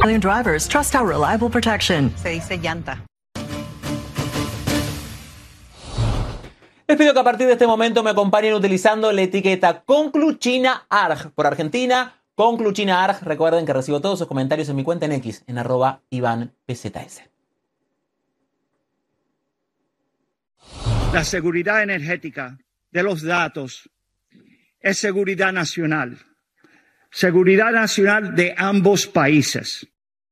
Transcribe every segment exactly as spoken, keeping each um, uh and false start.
Australian drivers trust our reliable protection. Se dice llanta. Les pido que a partir de este momento me acompañen utilizando la etiqueta ConcluChinaArg por Argentina. ConcluChinaArg. Recuerden que recibo todos sus comentarios en mi cuenta en X, en arroba IvanPZS. La seguridad energética de los datos es seguridad nacional. Seguridad nacional de ambos países.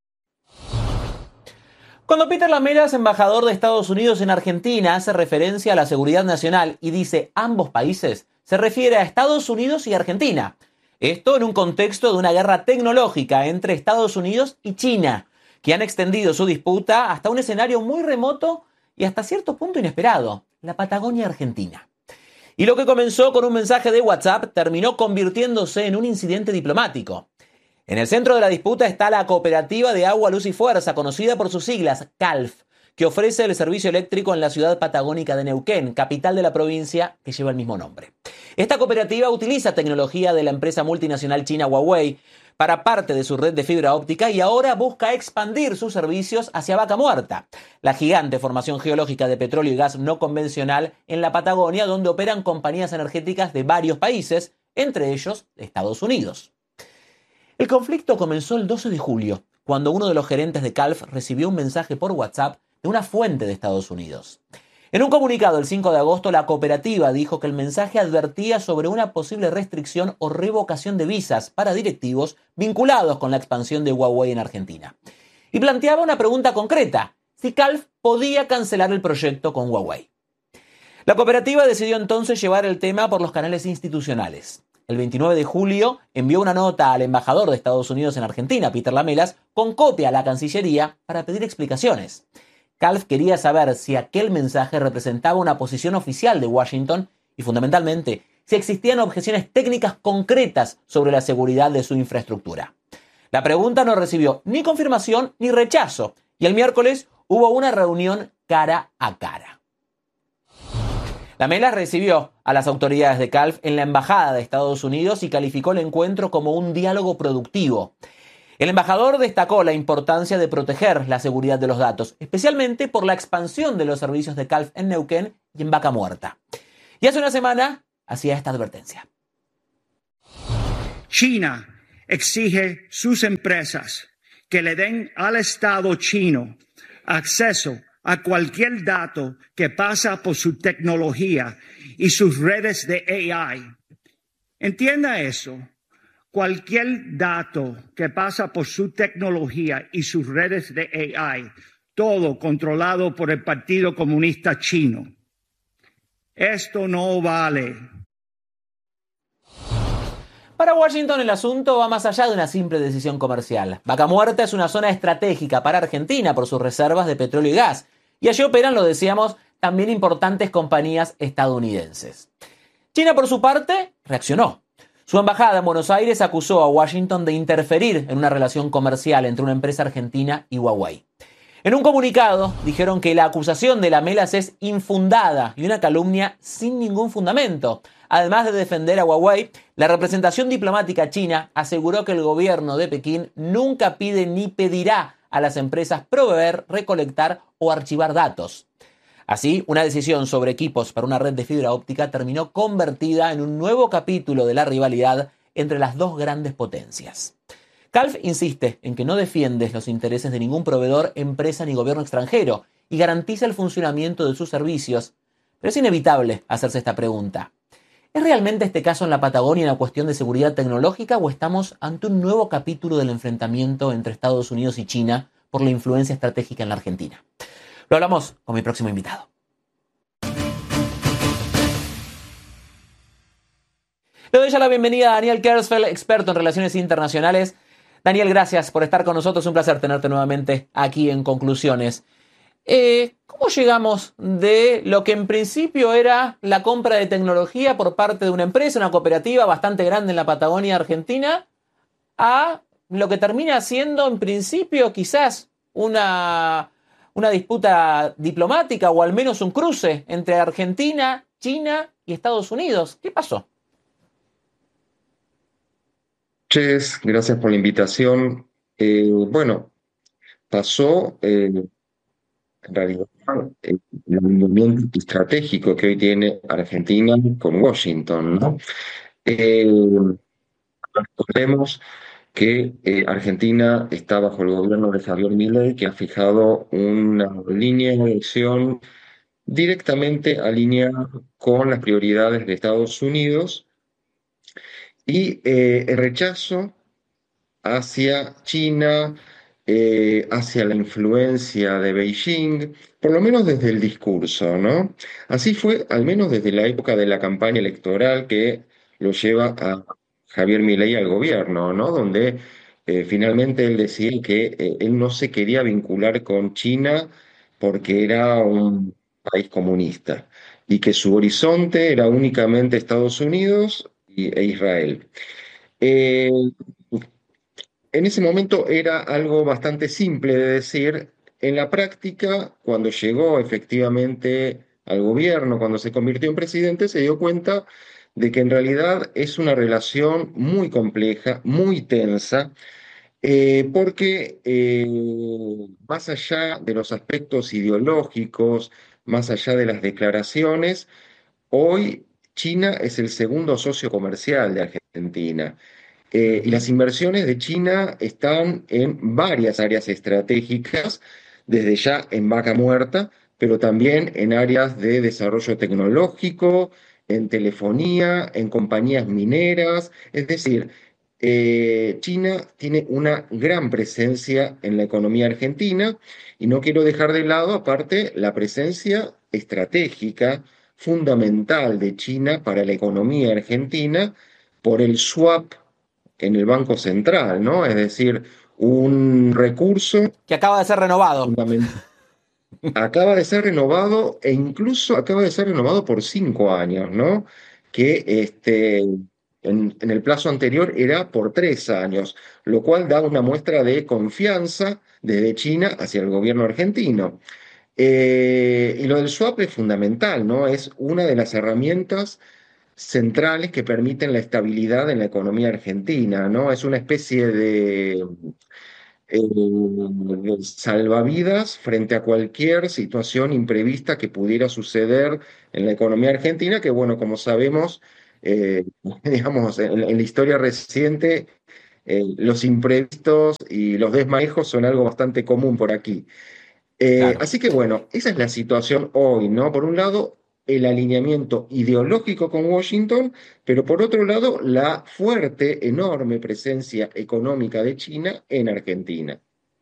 Cuando Peter Lamelas, embajador de Estados Unidos en Argentina, hace referencia a la seguridad nacional y dice ambos países, se refiere a Estados Unidos y Argentina. Esto en un contexto de una guerra tecnológica entre Estados Unidos y China, que han extendido su disputa hasta un escenario muy remoto y hasta cierto punto inesperado, la Patagonia Argentina. Y lo que comenzó con un mensaje de WhatsApp terminó convirtiéndose en un incidente diplomático. En el centro de la disputa está la Cooperativa de Agua, Luz y Fuerza, conocida por sus siglas CALF, que ofrece el servicio eléctrico en la ciudad patagónica de Neuquén, capital de la provincia que lleva el mismo nombre. Esta cooperativa utiliza tecnología de la empresa multinacional china Huawei para parte de su red de fibra óptica y ahora busca expandir sus servicios hacia Vaca Muerta, la gigante formación geológica de petróleo y gas no convencional en la Patagonia, donde operan compañías energéticas de varios países, entre ellos Estados Unidos. El conflicto comenzó el doce de julio, cuando uno de los gerentes de CALF recibió un mensaje por WhatsApp de una fuente de Estados Unidos. En un comunicado el cinco de agosto, la cooperativa dijo que el mensaje advertía sobre una posible restricción o revocación de visas para directivos vinculados con la expansión de Huawei en Argentina. Y planteaba una pregunta concreta: si CALF podía cancelar el proyecto con Huawei. La cooperativa decidió entonces llevar el tema por los canales institucionales. El veintinueve de julio envió una nota al embajador de Estados Unidos en Argentina, Peter Lamelas, con copia a la Cancillería para pedir explicaciones. CALF quería saber si aquel mensaje representaba una posición oficial de Washington y, fundamentalmente, si existían objeciones técnicas concretas sobre la seguridad de su infraestructura. La pregunta no recibió ni confirmación ni rechazo, y el miércoles hubo una reunión cara a cara. Lamelas recibió a las autoridades de CALF en la Embajada de Estados Unidos y calificó el encuentro como un diálogo productivo. El embajador destacó la importancia de proteger la seguridad de los datos, especialmente por la expansión de los servicios de CALF en Neuquén y en Vaca Muerta. Y hace una semana hacía esta advertencia. China exige sus empresas que le den al Estado chino acceso a cualquier dato que pasa por su tecnología y sus redes de A I. Entienda eso. Cualquier dato que pasa por su tecnología y sus redes de A I, todo controlado por el Partido Comunista Chino. Esto no vale. Para Washington el asunto va más allá de una simple decisión comercial. Vaca Muerta es una zona estratégica para Argentina por sus reservas de petróleo y gas. Y allí operan, lo decíamos, también importantes compañías estadounidenses. China, por su parte, reaccionó. Su embajada en Buenos Aires acusó a Washington de interferir en una relación comercial entre una empresa argentina y Huawei. En un comunicado dijeron que la acusación de Lamelas es infundada y una calumnia sin ningún fundamento. Además de defender a Huawei, la representación diplomática china aseguró que el gobierno de Pekín nunca pide ni pedirá a las empresas proveer, recolectar o archivar datos. Así, una decisión sobre equipos para una red de fibra óptica terminó convertida en un nuevo capítulo de la rivalidad entre las dos grandes potencias. CALF insiste en que no defiende los intereses de ningún proveedor, empresa ni gobierno extranjero y garantiza el funcionamiento de sus servicios, pero es inevitable hacerse esta pregunta. ¿Es realmente este caso en la Patagonia una cuestión de seguridad tecnológica o estamos ante un nuevo capítulo del enfrentamiento entre Estados Unidos y China por la influencia estratégica en la Argentina? Lo hablamos con mi próximo invitado. Le doy ya la bienvenida a Daniel Kersfeld, experto en relaciones internacionales. Daniel, gracias por estar con nosotros. Un placer tenerte nuevamente aquí en Conclusiones. Eh, ¿Cómo llegamos de lo que en principio era la compra de tecnología por parte de una empresa, una cooperativa bastante grande en la Patagonia Argentina, a lo que termina siendo en principio quizás una, una disputa diplomática o al menos un cruce entre Argentina, China y Estados Unidos? ¿Qué pasó? Ches, gracias por la invitación. Eh, bueno, pasó eh, en realidad el alineamiento estratégico que hoy tiene Argentina con Washington, ¿no? Eh, Recordemos que eh, Argentina está bajo el gobierno de Javier Milei, que ha fijado una línea de acción directamente alineada con las prioridades de Estados Unidos y eh, el rechazo hacia China, eh, hacia la influencia de Beijing, por lo menos desde el discurso, ¿no? Así fue, al menos desde la época de la campaña electoral que lo lleva a Javier Milei al gobierno, ¿no? Donde eh, finalmente él decía que eh, él no se quería vincular con China porque era un país comunista y que su horizonte era únicamente Estados Unidos y- e Israel. Eh, en ese momento era algo bastante simple de decir. En la práctica, cuando llegó efectivamente al gobierno, cuando se convirtió en presidente, se dio cuenta de que en realidad es una relación muy compleja, muy tensa, eh, porque eh, más allá de los aspectos ideológicos, más allá de las declaraciones, hoy China es el segundo socio comercial de Argentina. Eh, y Ujú. las inversiones de China están en varias áreas estratégicas, desde ya en vaca muerta, pero también en áreas de desarrollo tecnológico, en telefonía, en compañías mineras. Es decir, eh, China tiene una gran presencia en la economía argentina y no quiero dejar de lado, aparte, la presencia estratégica fundamental de China para la economía argentina por el swap en el Banco Central, ¿no? Es decir, un recurso Que acaba de ser renovado. fundamental. Acaba de ser renovado e incluso acaba de ser renovado por cinco años, ¿no? Que este, en, en el plazo anterior era por tres años, lo cual da una muestra de confianza desde China hacia el gobierno argentino. Eh, y lo del swap es fundamental, ¿no? Es una de las herramientas centrales que permiten la estabilidad en la economía argentina, ¿no? Es una especie de, eh, de salvavidas frente a cualquier situación imprevista que pudiera suceder en la economía argentina, que bueno, como sabemos, eh, digamos, en, en la historia reciente, eh, los imprevistos y los desmanejos son algo bastante común por aquí. Eh, Claro. así que bueno, esa es la situación hoy, ¿no? Por un lado, el alineamiento ideológico con Washington, pero por otro lado, la fuerte, enorme presencia económica de China en Argentina.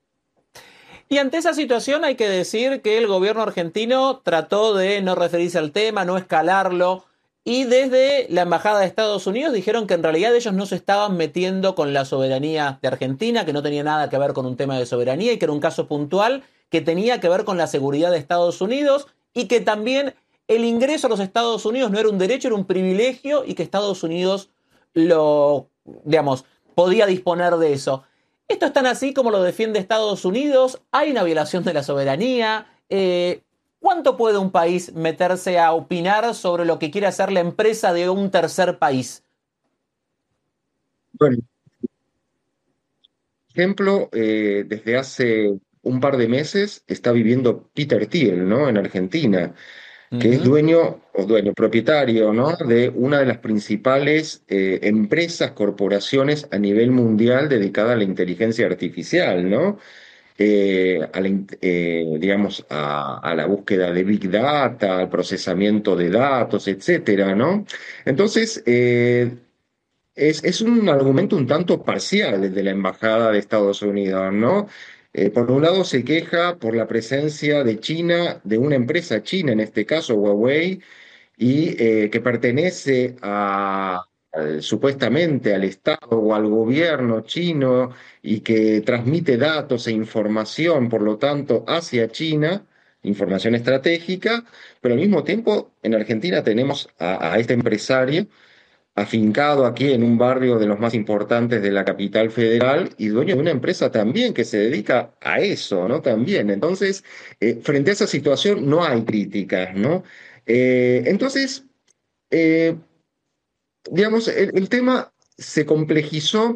Y ante esa situación hay que decir que el gobierno argentino trató de no referirse al tema, no escalarlo, y desde la Embajada de Estados Unidos dijeron que en realidad ellos no se estaban metiendo con la soberanía de Argentina, que no tenía nada que ver con un tema de soberanía y que era un caso puntual que tenía que ver con la seguridad de Estados Unidos y que también el ingreso a los Estados Unidos no era un derecho, era un privilegio y que Estados Unidos lo, digamos, podía disponer de eso. Esto es tan así como lo defiende Estados Unidos. Hay una violación de la soberanía. Eh, ¿Cuánto puede un país meterse a opinar sobre lo que quiere hacer la empresa de un tercer país? Bueno, por ejemplo, eh, desde hace un par de meses está viviendo Peter Thiel, ¿no? En Argentina, que es Ujú. dueño o dueño propietario, ¿no? De una de las principales eh, empresas, corporaciones a nivel mundial dedicada a la inteligencia artificial, ¿no? Eh, a la, in- eh, digamos, a, a la búsqueda de Big Data, al procesamiento de datos, etcétera, ¿no? Entonces, eh, es, es un argumento un tanto parcial el de la Embajada de Estados Unidos, ¿no? Eh, por un lado se queja por la presencia de China, de una empresa china, en este caso Huawei, y eh, que pertenece a, al- supuestamente al Estado o al gobierno chino y que transmite datos e información, por lo tanto, hacia China, información estratégica, pero al mismo tiempo en Argentina tenemos a, a este empresario afincado aquí en un barrio de los más importantes de la capital federal y dueño de una empresa también que se dedica a eso, ¿no? También. Entonces, eh, frente a esa situación no hay críticas, ¿no? Eh, entonces, eh, digamos, el, el tema se complejizó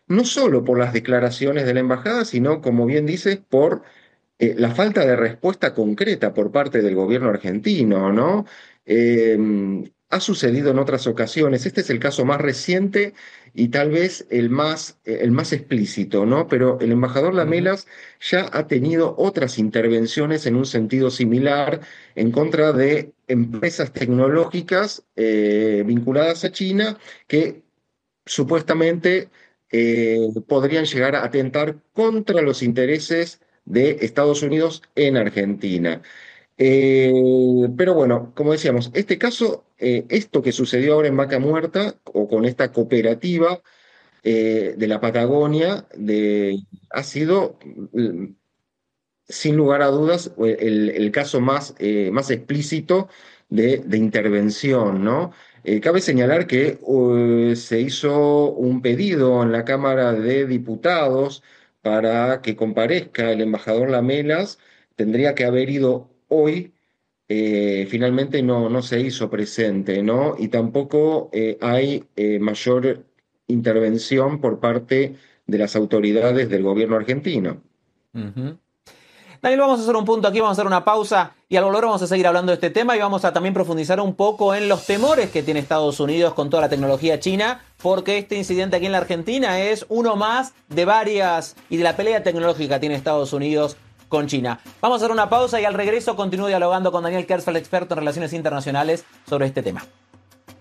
no solo por las declaraciones de la embajada, sino, como bien dices, por eh, la falta de respuesta concreta por parte del gobierno argentino, ¿no? Eh, ha sucedido en otras ocasiones. Este es el caso más reciente y tal vez el más, eh, el más explícito, ¿no? Pero el embajador Ujú. Lamelas ya ha tenido otras intervenciones en un sentido similar en contra de empresas tecnológicas eh, vinculadas a China que supuestamente eh, podrían llegar a atentar contra los intereses de Estados Unidos en Argentina. Eh, pero bueno, como decíamos, este caso, eh, esto que sucedió ahora en Vaca Muerta, o con esta cooperativa eh, de la Patagonia, de, ha sido, mm, sin lugar a dudas, el, el caso más, eh, más explícito de, de intervención, ¿no? Eh, cabe señalar que uh, se hizo un pedido en la Cámara de Diputados para que comparezca el embajador Lamelas. Tendría que haber ido hoy, eh, finalmente no, no se hizo presente, ¿no? Y tampoco eh, hay eh, mayor intervención por parte de las autoridades del gobierno argentino. Ujú. Daniel, vamos a hacer un punto aquí, vamos a hacer una pausa y al volver vamos a seguir hablando de este tema y vamos a también profundizar un poco en los temores que tiene Estados Unidos con toda la tecnología china, porque este incidente aquí en la Argentina es uno más de varias y de la pelea tecnológica que tiene Estados Unidos con China. Vamos a hacer una pausa y al regreso continúo dialogando con Daniel Kersfeld, experto en relaciones internacionales, sobre este tema.